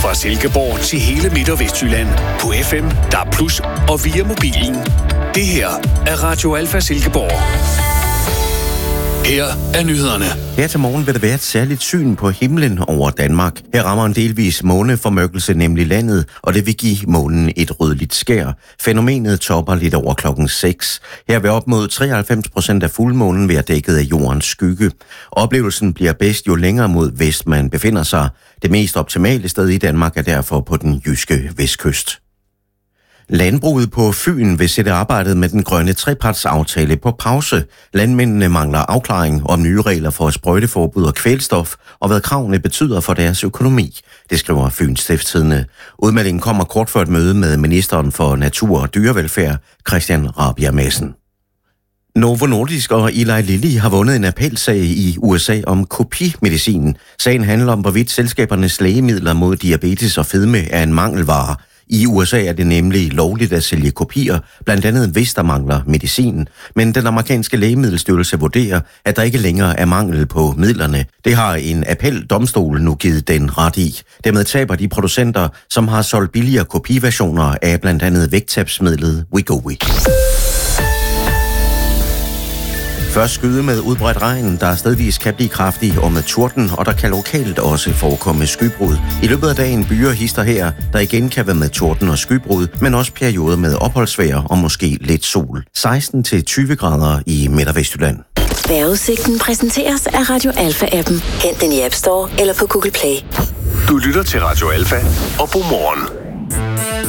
Fra Silkeborg til hele Midt- og Vestjylland. På FM, DAB+, og via mobilen. Det her er Radio Alfa Silkeborg. Her er nyhederne. Her til morgen vil der være et særligt syn på himlen over Danmark. Her rammer en delvis måneformørkelse nemlig landet, og det vil give månen et rødligt skær. Fænomenet topper lidt over klokken 6. Her vil op mod 93% af fuldmånen være dækket af jordens skygge. Oplevelsen bliver bedst, jo længere mod vest man befinder sig. Det mest optimale sted i Danmark er derfor på den jyske vestkyst. Landbruget på Fyn vil sætte arbejdet med den grønne trepartsaftale på pause. Landmændene mangler afklaring om nye regler for sprøjteforbud og kvælstof, og hvad kravene betyder for deres økonomi. Det skriver Fyns Stiftstidende. Udmeldingen kommer kort før et møde med ministeren for natur og dyrevelfærd, Christian Rabjerg Madsen. Novo Nordisk og Eli Lilly har vundet en appelsag i USA om kopimedicin. Sagen handler om, hvorvidt selskabernes lægemidler mod diabetes og fedme er en mangelvare. I USA er det nemlig lovligt at sælge kopier, blandt andet hvis der mangler medicin. Men den amerikanske lægemiddelstyrelse vurderer, at der ikke længere er mangel på midlerne. Det har en appeldomstol nu givet den ret i. Dermed taber de producenter, som har solgt billigere kopiversioner af blandt andet vægttabsmidlet Wegovy. Først skyde med udbredt regn, der stedvis kan blive kraftig og med torden, og der kan lokalt også forekomme skybrud. I løbet af dagen byer hister her, der igen kan være med torden og skybrud, men også perioder med opholdsvejr og måske lidt sol. 16-20 grader i Midt- og Vestjylland. Vejrudsigten præsenteres af Radio Alfa-appen. Hent den i App Store eller på Google Play. Du lytter til Radio Alfa, og god morgen.